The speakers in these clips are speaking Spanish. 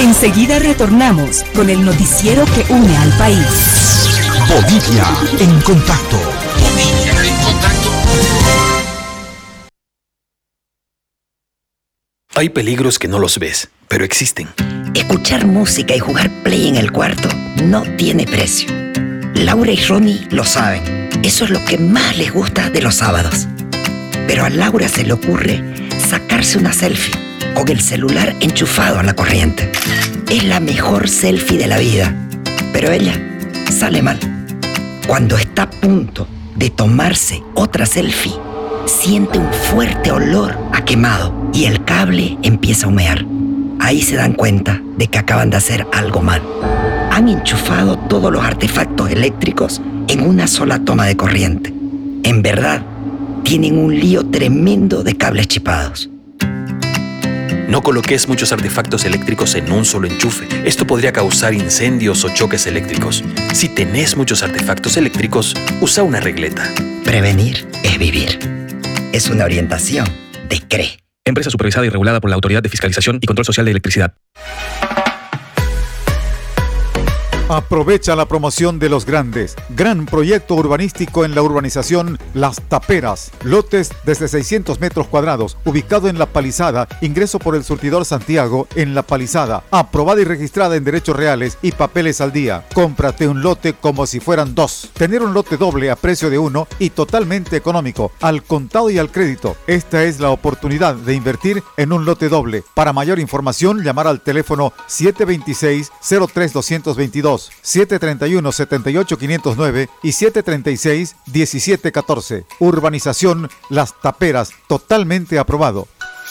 Enseguida retornamos con el noticiero que une al país. Bolivia en contacto. Bolivia en contacto. Hay peligros que no los ves, pero existen. Escuchar música y jugar Play en el cuarto no tiene precio. Laura y Ronnie lo saben. Eso es lo que más les gusta de los sábados. Pero a Laura se le ocurre sacarse una selfie con el celular enchufado a la corriente. Es la mejor selfie de la vida, pero ella sale mal. Cuando está a punto de tomarse otra selfie, siente un fuerte olor a quemado y el cable empieza a humear. Ahí se dan cuenta de que acaban de hacer algo mal. Han enchufado todos los artefactos eléctricos en una sola toma de corriente. En verdad, tienen un lío tremendo de cables chipados. No coloques muchos artefactos eléctricos en un solo enchufe. Esto podría causar incendios o choques eléctricos. Si tenés muchos artefactos eléctricos, usa una regleta. Prevenir es vivir. Es una orientación de CRE. Empresa supervisada y regulada por la Autoridad de Fiscalización y Control Social de Electricidad. Aprovecha la promoción de Los Grandes. Gran proyecto urbanístico en la urbanización Las Taperas. Lotes desde 600 metros cuadrados, ubicado en La Palizada, ingreso por el surtidor Santiago en La Palizada. Aprobada y registrada en derechos reales y papeles al día. Cómprate un lote como si fueran dos. Tener un lote doble a precio de uno y totalmente económico, al contado y al crédito. Esta es la oportunidad de invertir en un lote doble. Para mayor información, llamar al teléfono 726-03222. 731-78-509 y 736-1714. Urbanización Las Taperas, totalmente aprobado.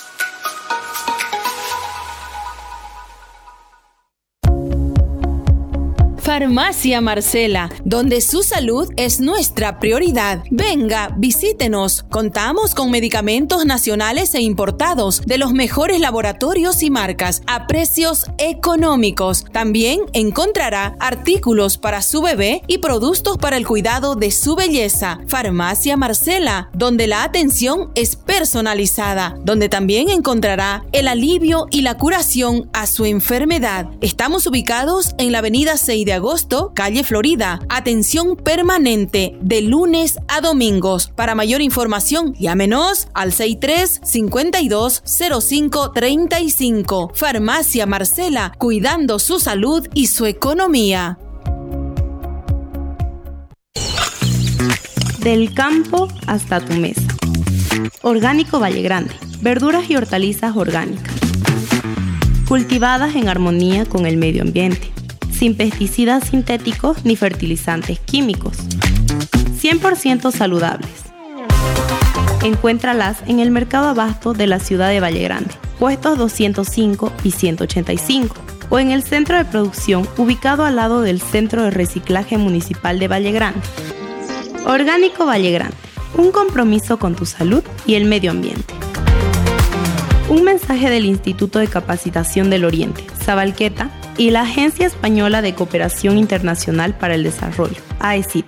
Farmacia Marcela, donde su salud es nuestra prioridad. Venga, visítenos. Contamos con medicamentos nacionales e importados de los mejores laboratorios y marcas a precios económicos. También encontrará artículos para su bebé y productos para el cuidado de su belleza. Farmacia Marcela, donde la atención es personalizada, donde también encontrará el alivio y la curación a su enfermedad. Estamos ubicados en la avenida 6 de agosto, calle Florida. Atención permanente de lunes a domingos. Para mayor información, llámenos al 63-52-05-35. Farmacia Marcela, cuidando su salud y su economía. Del campo hasta tu mesa. Orgánico Valle Grande. Verduras y hortalizas orgánicas. Cultivadas en armonía con el medio ambiente. Sin pesticidas sintéticos ni fertilizantes químicos. 100% saludables. Encuéntralas en el Mercado Abasto de la ciudad de Valle Grande, puestos 205 y 185, o en el centro de producción ubicado al lado del Centro de Reciclaje Municipal de Valle Grande. Orgánico Valle Grande, un compromiso con tu salud y el medio ambiente. Un mensaje del Instituto de Capacitación del Oriente, Sabalqueta, y la Agencia Española de Cooperación Internacional para el Desarrollo, AECID.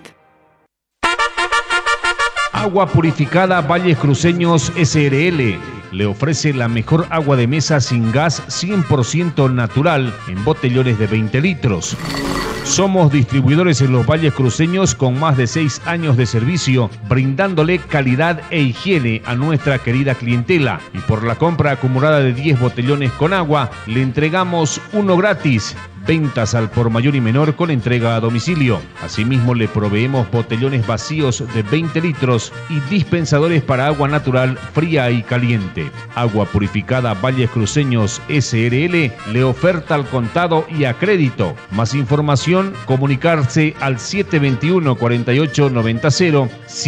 Agua Purificada Valles Cruceños SRL le ofrece la mejor agua de mesa sin gas 100% natural en botellones de 20 litros. Somos distribuidores en los Valles Cruceños con más de 6 años de servicio, brindándole calidad e higiene a nuestra querida clientela. Y por la compra acumulada de 10 botellones con agua, le entregamos uno gratis. Ventas al por mayor y menor con entrega a domicilio. Asimismo, le proveemos botellones vacíos de 20 litros y dispensadores para agua natural fría y caliente. Agua Purificada Valles Cruceños SRL le oferta al contado y a crédito. Más información, comunicarse al 721-4890,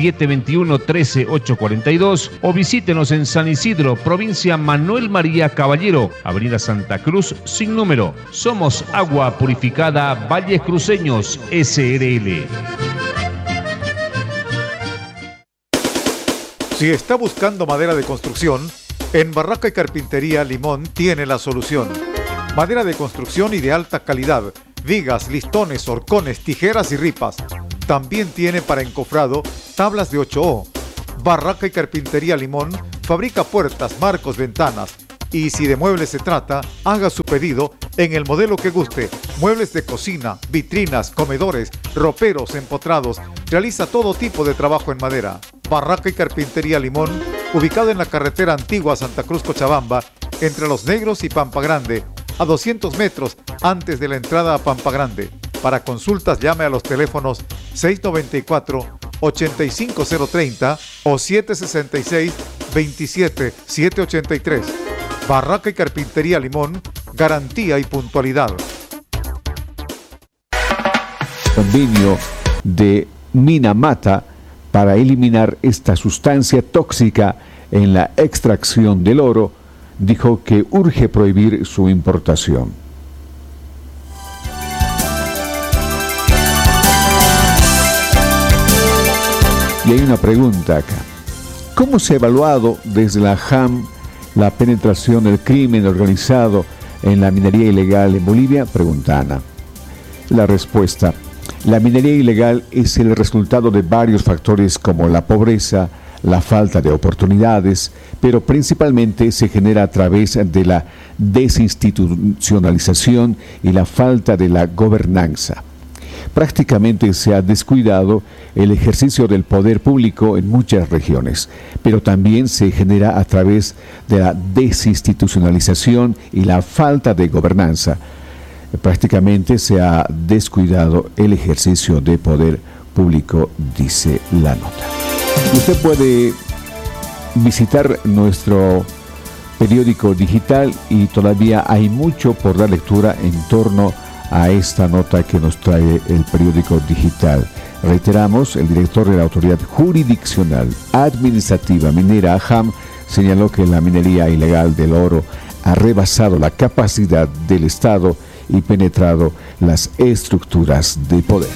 721-13842 o visítenos en San Isidro, provincia Manuel María Caballero, Avenida Santa Cruz, sin número. Somos Agua Purificada Valles Cruceños SRL. Si está buscando madera de construcción, en Barraca y Carpintería Limón tiene la solución. Madera de construcción y de alta calidad, vigas, listones, horcones, tijeras y ripas. También tiene para encofrado tablas de 8O. Barraca y Carpintería Limón fabrica puertas, marcos, ventanas. Y si de muebles se trata, haga su pedido en el modelo que guste. Muebles de cocina, vitrinas, comedores, roperos, empotrados. Realiza todo tipo de trabajo en madera. Barraca y Carpintería Limón, ubicado en la carretera antigua Santa Cruz Cochabamba, entre Los Negros y Pampa Grande, a 200 metros antes de la entrada a Pampa Grande. Para consultas llame a los teléfonos 694-85030 o 766-27783. Barraca y Carpintería Limón, garantía y puntualidad. Convenio de Minamata para eliminar esta sustancia tóxica en la extracción del oro, dijo que urge prohibir su importación. Y hay una pregunta acá. ¿Cómo se ha evaluado desde la JAM la penetración del crimen organizado en la minería ilegal en Bolivia? Pregunta Ana. La respuesta: la minería ilegal es el resultado de varios factores como la pobreza, la falta de oportunidades, pero principalmente se genera a través de la desinstitucionalización y la falta de la gobernanza. Prácticamente se ha descuidado el ejercicio del poder público en muchas regiones, pero también se genera a través de la desinstitucionalización y la falta de gobernanza. Prácticamente se ha descuidado el ejercicio de poder público, dice la nota. Usted puede visitar nuestro periódico digital y todavía hay mucho por dar lectura en torno a esta nota que nos trae el periódico digital. Reiteramos, el director de la Autoridad Jurisdiccional Administrativa Minera, JAM, señaló que la minería ilegal del oro ha rebasado la capacidad del Estado y penetrado las estructuras de poder.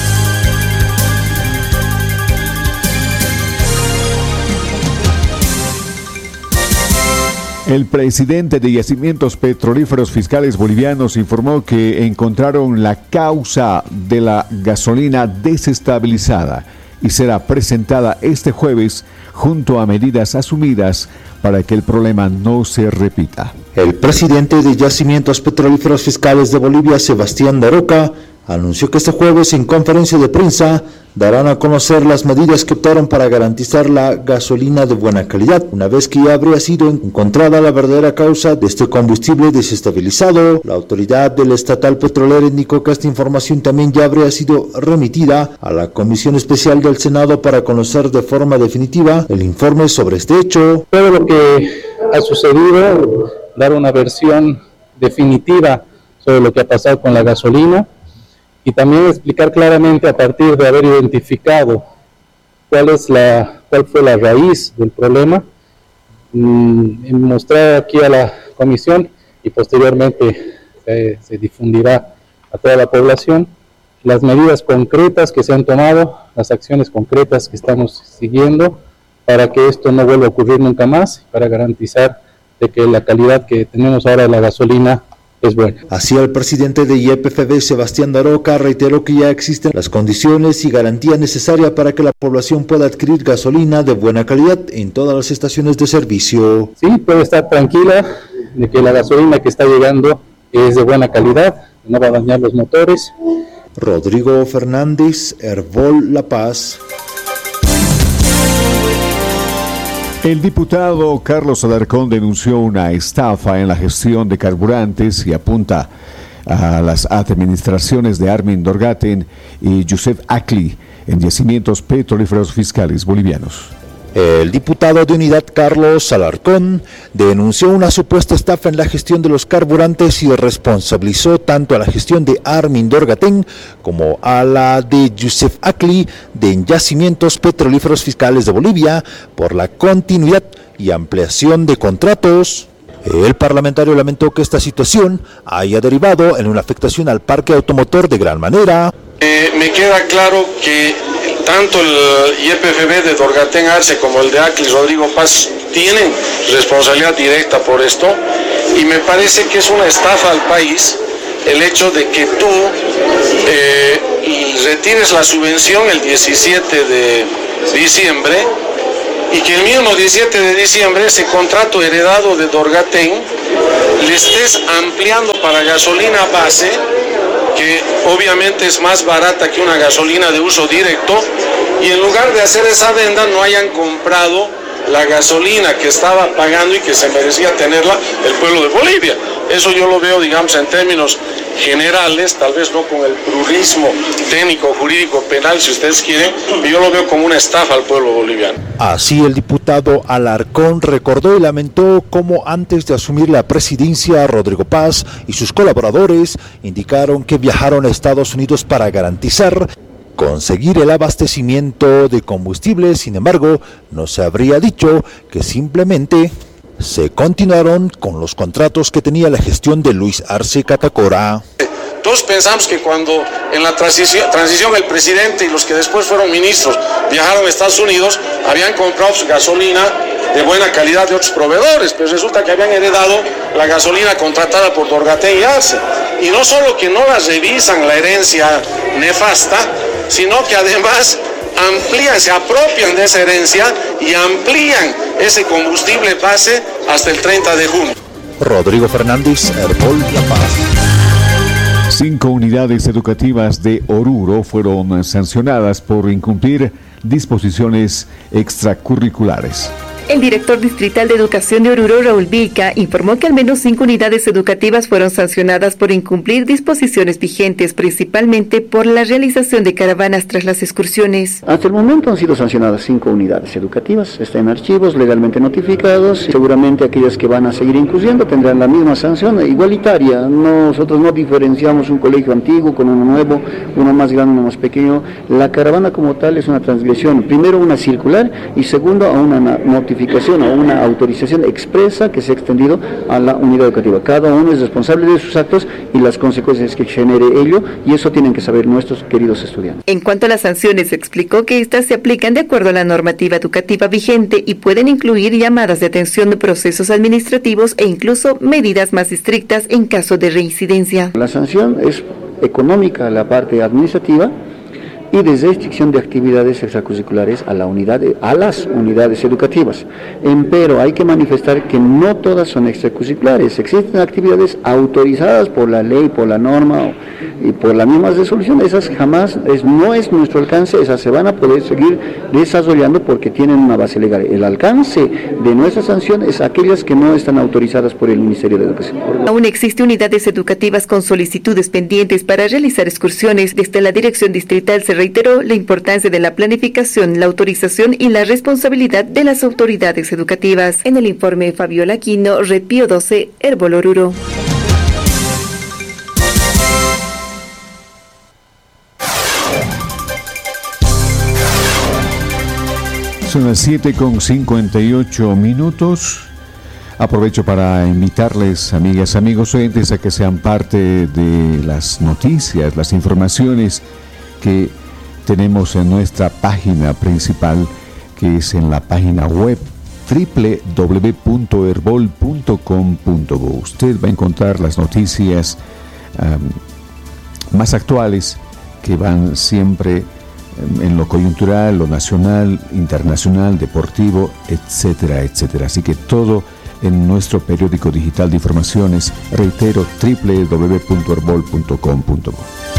El presidente de Yacimientos Petrolíferos Fiscales Bolivianos informó que encontraron la causa de la gasolina desestabilizada y será presentada este jueves junto a medidas asumidas para que el problema no se repita. El presidente de Yacimientos Petrolíferos Fiscales de Bolivia, Sebastián Daroca, anunció que este jueves en conferencia de prensa darán a conocer las medidas que optaron para garantizar la gasolina de buena calidad, una vez que ya habría sido encontrada la verdadera causa de este combustible desestabilizado. La autoridad del estatal petrolera indicó que esta información también ya habría sido remitida a la Comisión Especial del Senado para conocer de forma definitiva el informe sobre este hecho. Todo lo que ha sucedido, dar una versión definitiva sobre lo que ha pasado con la gasolina, y también explicar claramente, a partir de haber identificado cuál fue la raíz del problema, mostrar aquí a la comisión y posteriormente se difundirá a toda la población las medidas concretas que se han tomado, las acciones concretas que estamos siguiendo para que esto no vuelva a ocurrir nunca más, para garantizar de que la calidad que tenemos ahora de la gasolina es buena. Así, el presidente de YPFB, Sebastián Daroca, reiteró que ya existen las condiciones y garantía necesaria para que la población pueda adquirir gasolina de buena calidad en todas las estaciones de servicio. Sí, puede estar tranquila de que la gasolina que está llegando es de buena calidad, no va a dañar los motores. Rodrigo Fernández, Herbol La Paz. El diputado Carlos Alarcón denunció una estafa en la gestión de carburantes y apunta a las administraciones de Armin Dorgaten y Yusef Akli en Yacimientos Petrolíferos Fiscales Bolivianos. El diputado de Unidad Carlos Alarcón denunció una supuesta estafa en la gestión de los carburantes y responsabilizó tanto a la gestión de Armin Dorgaten como a la de Yusef Akli de Yacimientos Petrolíferos Fiscales de Bolivia por la continuidad y ampliación de contratos. El parlamentario lamentó que esta situación haya derivado en una afectación al parque automotor de gran manera. Me queda claro que tanto el YPFB de Dorgaten Arce como el de Akli Rodrigo Paz tienen responsabilidad directa por esto, y me parece que es una estafa al país el hecho de que tú retires la subvención el 17 de diciembre y que el mismo 17 de diciembre ese contrato heredado de Dorgatén le estés ampliando para gasolina base, que obviamente es más barata que una gasolina de uso directo, y en lugar de hacer esa adenda no hayan comprado la gasolina que estaba pagando y que se merecía tenerla el pueblo de Bolivia. Eso yo lo veo, digamos, en términos generales, tal vez no con el purismo técnico, jurídico, penal, si ustedes quieren, yo lo veo como una estafa al pueblo boliviano. Así el diputado Alarcón recordó y lamentó cómo antes de asumir la presidencia, Rodrigo Paz y sus colaboradores indicaron que viajaron a Estados Unidos para garantizar conseguir el abastecimiento de combustible. Sin embargo, no se habría dicho que simplemente se continuaron con los contratos que tenía la gestión de Luis Arce Catacora. Todos pensamos que cuando en la transición el presidente y los que después fueron ministros viajaron a Estados Unidos, habían comprado su gasolina de buena calidad de otros proveedores, pero resulta que habían heredado la gasolina contratada por Dorgatén y Arce. Y no solo que no la revisan la herencia nefasta, sino que además amplían, se apropian de esa herencia y amplían ese combustible base hasta el 30 de junio. Rodrigo Fernández, Herbol, La Paz. 5 unidades educativas de Oruro fueron sancionadas por incumplir disposiciones extracurriculares. El director distrital de Educación de Oruro, Raúl Vilca, informó que al menos 5 unidades educativas fueron sancionadas por incumplir disposiciones vigentes, principalmente por la realización de caravanas tras las excursiones. Hasta el momento han sido sancionadas 5 unidades educativas, están en archivos legalmente notificados. Seguramente aquellas que van a seguir incurriendo tendrán la misma sanción igualitaria. Nosotros no diferenciamos un colegio antiguo con uno nuevo, uno más grande, uno más pequeño. La caravana como tal es una transgresión, primero una circular y segundo a una notificación o una autorización expresa que se ha extendido a la unidad educativa. Cada uno es responsable de sus actos y las consecuencias que genere ello, y eso tienen que saber nuestros queridos estudiantes. En cuanto a las sanciones, explicó que estas se aplican de acuerdo a la normativa educativa vigente y pueden incluir llamadas de atención de procesos administrativos e incluso medidas más estrictas en caso de reincidencia. La sanción es económica, la parte administrativa, y de restricción de actividades extracurriculares a las unidades educativas. Empero hay que manifestar que no todas son extracurriculares, existen actividades autorizadas por la ley, por la norma y por la misma resolución. Esas jamás, no es nuestro alcance, esas se van a poder seguir desarrollando porque tienen una base legal. El alcance de nuestra sanción es aquellas que no están autorizadas por el Ministerio de Educación. Aún existen unidades educativas con solicitudes pendientes para realizar excursiones. Desde la Dirección Distrital se reiteró la importancia de la planificación, la autorización y la responsabilidad de las autoridades educativas. En el informe Fabiola Aquino, Red Pío 12, Herbol Oruro. Son las 7:58. Aprovecho para invitarles, amigas, amigos oyentes, a que sean parte de las noticias, las informaciones que tenemos en nuestra página principal, que es en la página web www.herbol.com.bo. Usted va a encontrar las noticias más actuales que van siempre en lo coyuntural, lo nacional, internacional, deportivo, etcétera, etcétera. Así que todo en nuestro periódico digital de informaciones, reitero, www.herbol.com.bo.